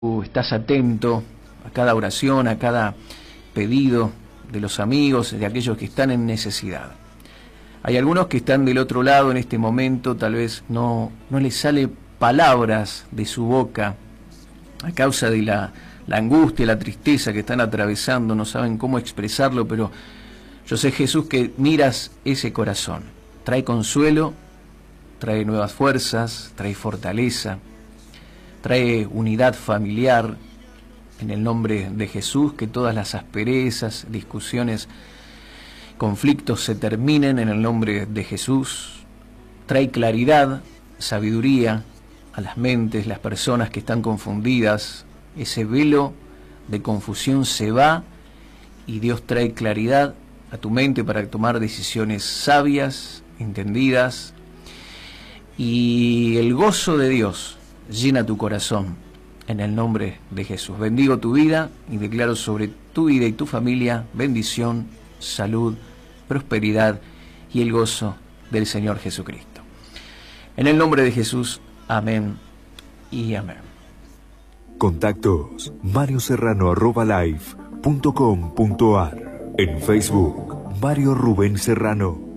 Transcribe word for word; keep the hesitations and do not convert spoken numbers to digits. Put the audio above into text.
tú estás atento a cada oración, a cada pedido de los amigos, de aquellos que están en necesidad. Hay algunos que están del otro lado en este momento, tal vez no, no les sale palabras de su boca a causa de la, la angustia, la tristeza que están atravesando, no saben cómo expresarlo, pero yo sé, Jesús, que miras ese corazón. Trae consuelo, trae nuevas fuerzas, trae fortaleza, trae unidad familiar. En el nombre de Jesús, que todas las asperezas, discusiones, conflictos se terminen en el nombre de Jesús. Trae claridad, sabiduría a las mentes, las personas que están confundidas. Ese velo de confusión se va y Dios trae claridad a tu mente para tomar decisiones sabias, entendidas, y el gozo de Dios llena tu corazón en el nombre de Jesús. Bendigo tu vida y declaro sobre tu vida y tu familia bendición, salud, prosperidad y el gozo del Señor Jesucristo. En el nombre de Jesús, amén y amén. Contactos mario serrano arroba live punto com punto ar. En Facebook, Mario Rubén Serrano.